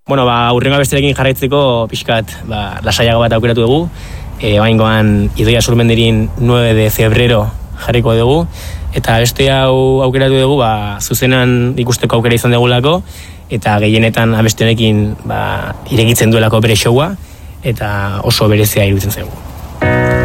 Bueno, urrengo besterekin jarraitzeko pixkat lasaiago bat aukeratu dugu. Oraingoan Idoia Surmendirin 9 de febrero jarriko dugu. Eta beste hau aukeratu dugu, zuzenan ikusteko aukera izan dugulako, eta gehienetan abeste honekin irekitzen duelako bere showa, eta oso berezia iruditzen zaigu.